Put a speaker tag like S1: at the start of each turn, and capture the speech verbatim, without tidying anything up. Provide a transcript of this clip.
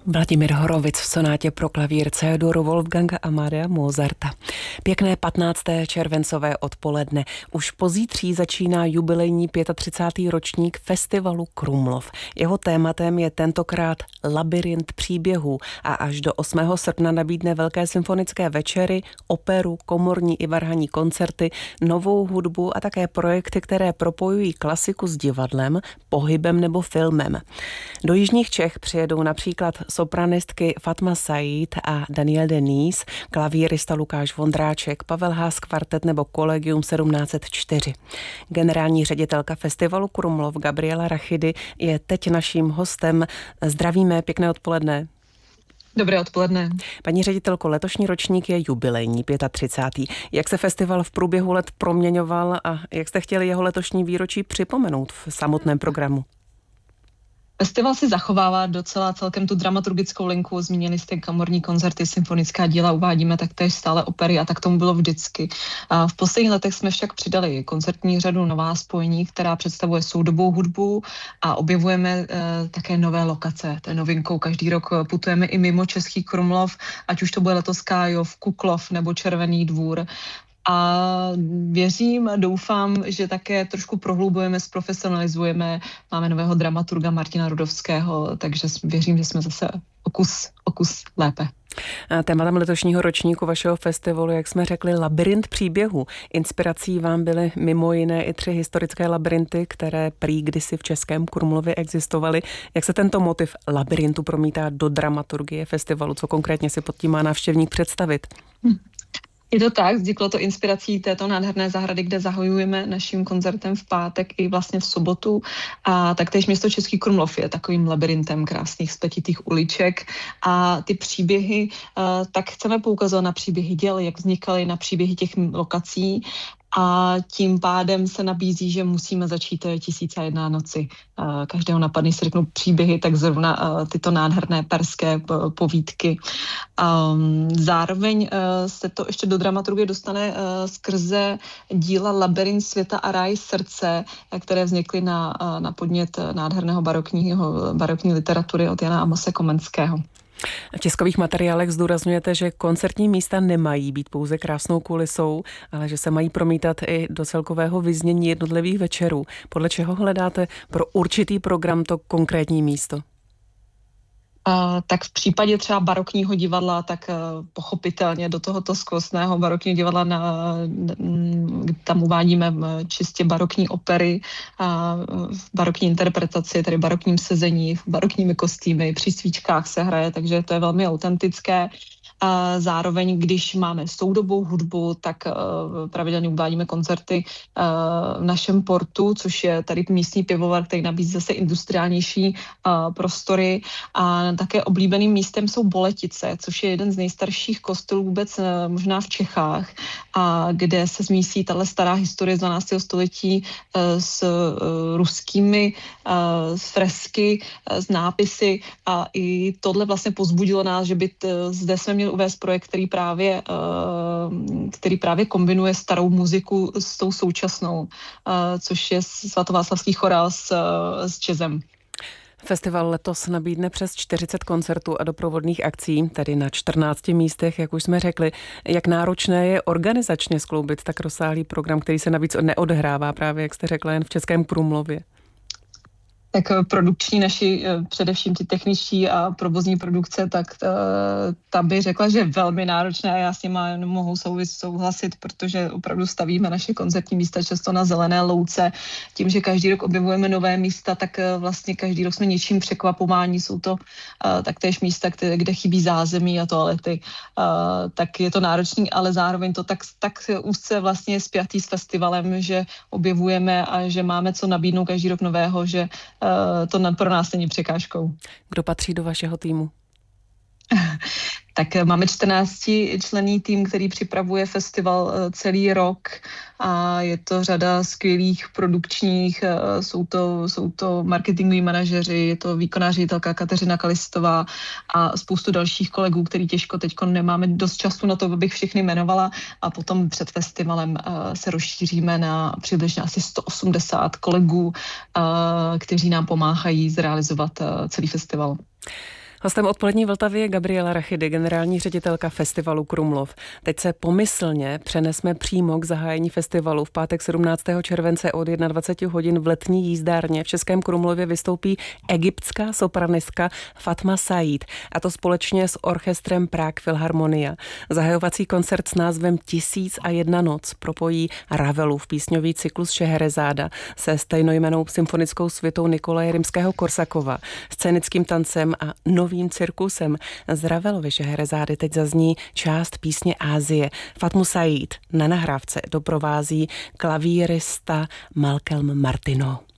S1: Vladimír Horovic v sonátě pro klavír C-dur Wolfganga Amadea Mozarta. Pěkné patnácté červencové odpoledne. Už pozítří začíná jubilejní třicátý pátý ročník festivalu Krumlov. Jeho tématem je tentokrát labyrint příběhů a až do osmého srpna nabídne velké symfonické večery, operu, komorní i varhanní koncerty, novou hudbu a také projekty, které propojují klasiku s divadlem, pohybem nebo filmem. Do jižních Čech přijedou například sopranistky Fatma Said a Daniel Denise, klavírista Lukáš Vondráček, Pavel Haas kvartet nebo Collegium sedmnáct set čtyři. Generální ředitelka festivalu Krumlov Gabriela Rachidy je teď naším hostem. Zdravíme, pěkné odpoledne.
S2: Dobré odpoledne.
S1: Paní ředitelko, letošní ročník je jubilejní třicátý pátý Jak se festival v průběhu let proměňoval a jak jste chtěli jeho letošní výročí připomenout v samotném programu?
S2: Festival si zachovává docela celkem tu dramaturgickou linku. Zmínili jste komorní koncerty, symfonická díla, uvádíme taktéž stále opery a tak tomu bylo vždycky. A v posledních letech jsme však přidali koncertní řadu nová spojení, která představuje soudobou hudbu a objevujeme e, také nové lokace. To je novinkou. Každý rok putujeme i mimo Český Krumlov, ať už to bude letos Kájov, Kuklov nebo Červený Dvůr. A věřím a doufám, že také trošku prohlubujeme, zprofesionalizujeme. Máme nového dramaturga Martina Rudovského, takže věřím, že jsme zase o kus, o kus lépe.
S1: Tématem letošního ročníku vašeho festivalu, jak jsme řekli, labyrint příběhu. Inspirací vám byly mimo jiné i tři historické labyrinty, které prý kdysi v Českém Krumlově existovaly. Jak se tento motiv labyrintu promítá do dramaturgie festivalu? Co konkrétně si pod tím má návštěvník představit?
S2: Hm. Je to tak, vzniklo to inspirací této nádherné zahrady, kde zahajujeme naším koncertem v pátek i vlastně v sobotu. A taktéž město Český Krumlov je takovým labirintem krásných spletitých uliček. A ty příběhy, tak chceme poukazovat na příběhy děl, jak vznikaly, na příběhy těch lokací. A tím pádem se nabízí, že musíme začít Tisíc a jedna noci. Každého napadne, si řeknu příběhy, tak zrovna tyto nádherné perské povídky. Zároveň se to ještě do dramaturgie dostane skrze díla Labyrint světa a ráj srdce, které vznikly na, na podnět nádherného barokního, barokní literatury od Jana Amose Komenského.
S1: V tiskových materiálech zdůrazňujete, že koncertní místa nemají být pouze krásnou kulisou, ale že se mají promítat i do celkového vyznění jednotlivých večerů. Podle čeho hledáte pro určitý program to konkrétní místo?
S2: Uh, tak v případě třeba barokního divadla, tak uh, pochopitelně do tohoto skvostného barokního divadla na, m, tam uvádíme m, čistě barokní opery a v barokní interpretaci, tedy barokním sezení, barokními kostýmy, při svíčkách se hraje, takže to je velmi autentické. A zároveň, když máme soudobou hudbu, tak uh, pravidelně uvádíme koncerty uh, v našem portu, což je tady místní pivovar, který nabízí zase industriálnější uh, prostory. A také oblíbeným místem jsou Boletice, což je jeden z nejstarších kostelů vůbec uh, možná v Čechách, a kde se zmístí tahle stará historie z dvanáctého století uh, s uh, ruskými uh, s fresky, uh, s nápisy, a i tohle vlastně povzbudilo nás, že by t, zde jsme měli uvést projekt, který právě, který právě kombinuje starou muziku s tou současnou, což je svatováclavský chorál s, s jazzem.
S1: Festival letos nabídne přes čtyřicet koncertů a doprovodných akcí, tedy na čtrnácti místech, jak už jsme řekli. Jak náročné je organizačně skloubit tak rozsáhlý program, který se navíc neodhrává právě, jak jste řekla, jen v Českém Krumlově?
S2: Tak produkční naši, především ty techničtí a provozní produkce, tak ta by řekla, že je velmi náročné a já s nima nemohu souhlasit, protože opravdu stavíme naše koncertní místa často na zelené louce. Tím, že každý rok objevujeme nové místa, tak vlastně každý rok jsme něčím překvapováni. Jsou to taktéž místa, kde, kde chybí zázemí a toalety. Tak je to náročný, ale zároveň to tak, tak úzce vlastně spjatý s festivalem, že objevujeme a že máme co nabídnout každý rok nového, že to pro nás není překážkou.
S1: Kdo patří do vašeho týmu?
S2: Tak máme čtrnáctičlenný tým, který připravuje festival celý rok a je to řada skvělých produkčních, jsou to, jsou to marketingoví manažeři, je to výkonná ředitelka Kateřina Kalistová a spoustu dalších kolegů, který těžko teďko nemáme dost času na to, abych všechny jmenovala, a potom před festivalem se rozšíříme na přibližně asi sto osmdesát kolegů, kteří nám pomáhají zrealizovat celý festival.
S1: Hostem odpolední Vltavy je Gabriela Rachidy, generální ředitelka festivalu Krumlov. Teď se pomyslně přenesme přímo k zahájení festivalu. V pátek sedmnáctého července od dvacet jedna hodin v letní jízdárně v Českém Krumlově vystoupí egyptská sopranistka Fatma Said, a to společně s orchestrem Prague Philharmonia. Zahajovací koncert s názvem Tisíc a jedna noc propojí Ravelův písňový cyklus Šeherezáda se stejnojmennou symfonickou svitou Nikolaje Rimského-Korsakova, scénickým tancem a novým cirkusem. Z Ravelovy Šeherezády teď zazní část písně Ázie. Fatmu Said na nahrávce doprovází klavírista Malcolm Martineau.